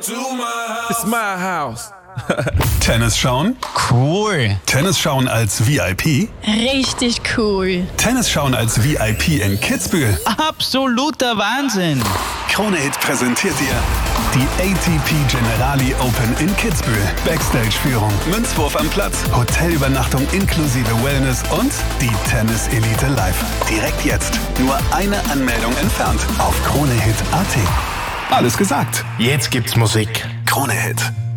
It's my house. Tennis schauen? Cool. Tennis schauen als VIP? Richtig cool. Tennis schauen als VIP in Kitzbühel? Absoluter Wahnsinn. Krone Hit präsentiert dir die ATP Generali Open in Kitzbühel. Backstage-Führung, Münzwurf am Platz, Hotelübernachtung inklusive Wellness und die Tennis-Elite live. Direkt jetzt. Nur eine Anmeldung entfernt auf kronehit.at. Alles gesagt. Jetzt gibt's Musik. Krone Hit.